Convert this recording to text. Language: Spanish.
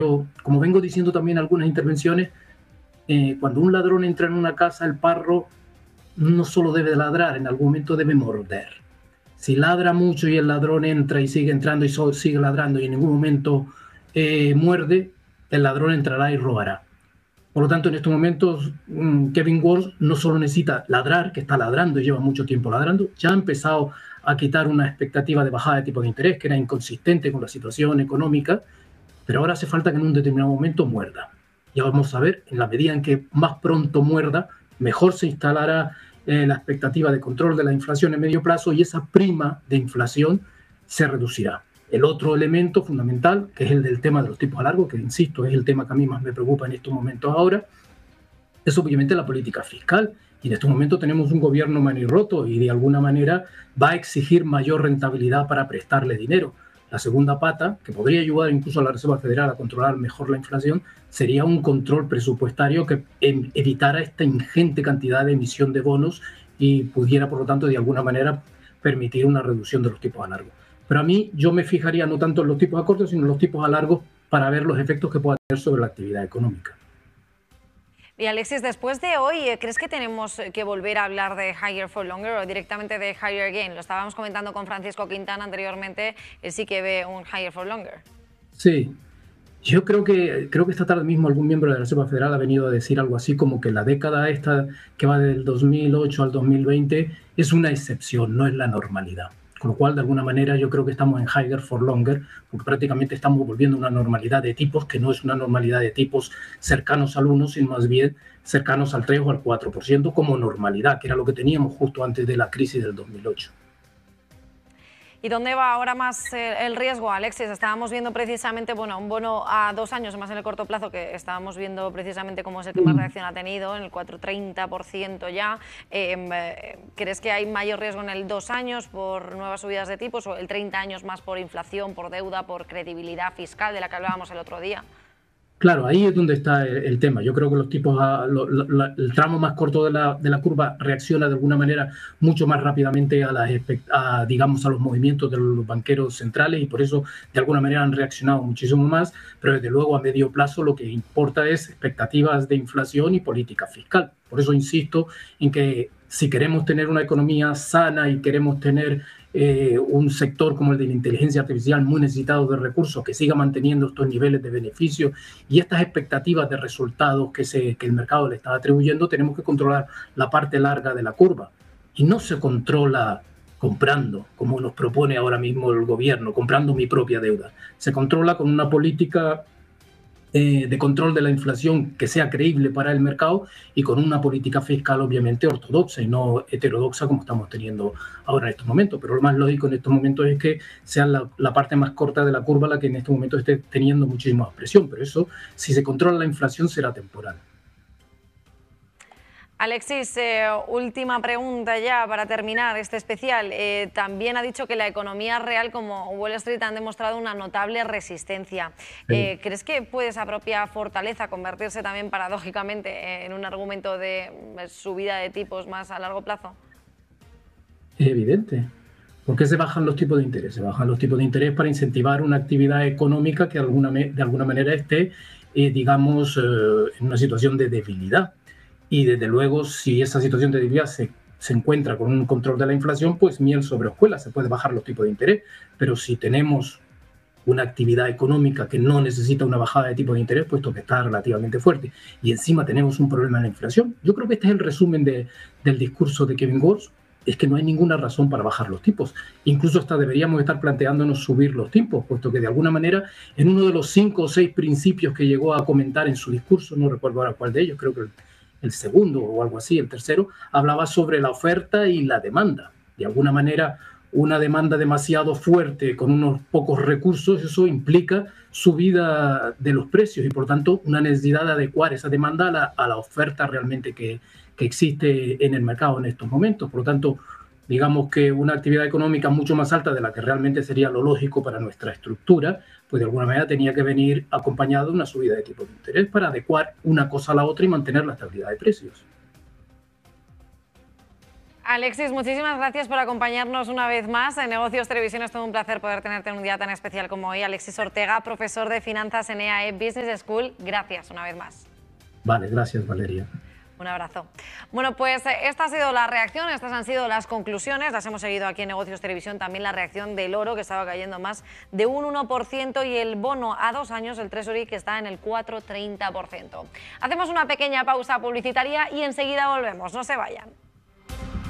como vengo diciendo también en algunas intervenciones, cuando un ladrón entra en una casa, el parro no solo debe ladrar, en algún momento debe morder. Si ladra mucho y el ladrón entra y sigue entrando y sigue ladrando y en ningún momento muerde, el ladrón entrará y robará. Por lo tanto, en estos momentos, Kevin Walsh no solo necesita ladrar, que está ladrando y lleva mucho tiempo ladrando, ya ha empezado a quitar una expectativa de bajada de tipo de interés que era inconsistente con la situación económica, pero ahora hace falta que en un determinado momento muerda. Ya vamos a ver, en la medida en que más pronto muerda, mejor se instalará la expectativa de control de la inflación en medio plazo y esa prima de inflación se reducirá. El otro elemento fundamental, que es el del tema de los tipos a largo, que insisto, es el tema que a mí más me preocupa en estos momentos ahora, es obviamente la política fiscal. Y en estos momentos tenemos un gobierno manirroto y de alguna manera va a exigir mayor rentabilidad para prestarle dinero. La segunda pata, que podría ayudar incluso a la Reserva Federal a controlar mejor la inflación, sería un control presupuestario que evitara esta ingente cantidad de emisión de bonos y pudiera, por lo tanto, de alguna manera permitir una reducción de los tipos a largo. Pero a mí yo me fijaría no tanto en los tipos a corto, sino en los tipos a largo para ver los efectos que pueda tener sobre la actividad económica. Y Alexis, después de hoy, ¿crees que tenemos que volver a hablar de Higher for Longer o directamente de Higher Again? Lo estábamos comentando con Francisco Quintana anteriormente, él sí que ve un Higher for Longer. Sí, yo creo que esta tarde mismo algún miembro de la Reserva Federal ha venido a decir algo así como que la década esta que va del 2008 al 2020 es una excepción, no es la normalidad. Con lo cual, de alguna manera, yo creo que estamos en higher for longer, porque prácticamente estamos volviendo a una normalidad de tipos que no es una normalidad de tipos cercanos al 1, sino más bien cercanos al 3 o al 4% como normalidad, que era lo que teníamos justo antes de la crisis del 2008. ¿Y dónde va ahora más el riesgo, Alexis? Estábamos viendo precisamente, bueno, un bono a 2 años, más en el corto plazo, que estábamos viendo precisamente cómo es el que más reacción ha tenido, en el 4,30% ya. ¿Crees que hay mayor riesgo en el 2 años por nuevas subidas de tipos o el 30 años más por inflación, por deuda, por credibilidad fiscal de la que hablábamos el otro día? Claro, ahí es donde está el tema. Yo creo que los tipos, el tramo más corto de la curva reacciona de alguna manera mucho más rápidamente digamos, a los movimientos de los banqueros centrales y por eso de alguna manera han reaccionado muchísimo más, pero desde luego a medio plazo lo que importa es expectativas de inflación y política fiscal. Por eso insisto en que si queremos tener una economía sana y queremos tener un sector como el de la inteligencia artificial muy necesitado de recursos, que siga manteniendo estos niveles de beneficio y estas expectativas de resultados que el mercado le está atribuyendo, tenemos que controlar la parte larga de la curva. Y no se controla comprando, como nos propone ahora mismo el gobierno, comprando mi propia deuda. Se controla con una política de control de la inflación que sea creíble para el mercado y con una política fiscal obviamente ortodoxa y no heterodoxa como estamos teniendo ahora en estos momentos. Pero lo más lógico en estos momentos es que sea la parte más corta de la curva la que en estos momentos esté teniendo muchísima presión. Pero eso, si se controla la inflación, será temporal. Alexis, última pregunta ya para terminar este especial. También ha dicho que la economía real como Wall Street han demostrado una notable resistencia. Sí. ¿Crees que puede esa propia fortaleza convertirse también paradójicamente en un argumento de subida de tipos más a largo plazo? Es evidente. ¿Por qué se bajan los tipos de interés? Se bajan los tipos de interés para incentivar una actividad económica que de alguna manera esté, digamos, en una situación de debilidad. Y desde luego, si esa situación de debilidad se encuentra con un control de la inflación, pues miel sobre hojuelas, se puede bajar los tipos de interés. Pero si tenemos una actividad económica que no necesita una bajada de tipo de interés, puesto que está relativamente fuerte, y encima tenemos un problema en la inflación, yo creo que este es el resumen del discurso de Kevin Walsh, es que no hay ninguna razón para bajar los tipos. Incluso hasta deberíamos estar planteándonos subir los tipos, puesto que de alguna manera en uno de los 5 o 6 principios que llegó a comentar en su discurso, no recuerdo ahora cuál de ellos, creo que el segundo o algo así, el tercero, hablaba sobre la oferta y la demanda. De alguna manera, una demanda demasiado fuerte con unos pocos recursos, eso implica subida de los precios y por tanto una necesidad de adecuar esa demanda a la oferta realmente que existe en el mercado en estos momentos. Por lo tanto, digamos que una actividad económica mucho más alta de la que realmente sería lo lógico para nuestra estructura, pues de alguna manera tenía que venir acompañado de una subida de tipo de interés para adecuar una cosa a la otra y mantener la estabilidad de precios. Alexis, muchísimas gracias por acompañarnos una vez más en Negocios Televisión. Es todo un placer poder tenerte en un día tan especial como hoy. Alexis Ortega, profesor de finanzas en EAE Business School. Gracias una vez más. Vale, gracias, Valeria. Un abrazo. Bueno, pues esta ha sido la reacción, estas han sido las conclusiones, las hemos seguido aquí en Negocios Televisión, también la reacción del oro, que estaba cayendo más de un 1%, y el bono a 2 años, el Treasury, que está en el 4,30%. Hacemos una pequeña pausa publicitaria y enseguida volvemos, no se vayan.